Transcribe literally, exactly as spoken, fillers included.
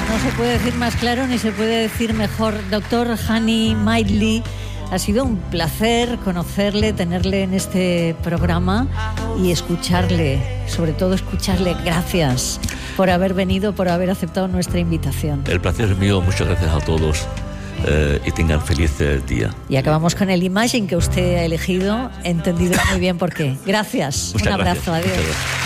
no se puede decir más claro ni se puede decir mejor. Doctor Hani Maidli, ha sido un placer conocerle, tenerle en este programa y escucharle, sobre todo escucharle. Gracias por haber venido, por haber aceptado nuestra invitación. El placer es mío, muchas gracias a todos eh, y tengan feliz eh, día. Y acabamos con el Imagine que usted ha elegido, entendido muy bien por qué. Gracias, muchas un abrazo, gracias. adiós.